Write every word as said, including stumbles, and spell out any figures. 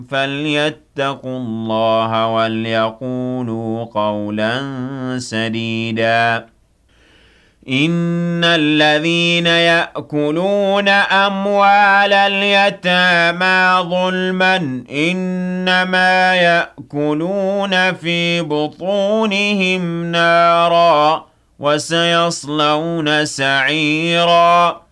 فليتقوا الله وليقولوا قولا سديدا إن الذين يأكلون أموال اليتامى ظلما إنما يأكلون في بطونهم نارا وسيصلون سعيرا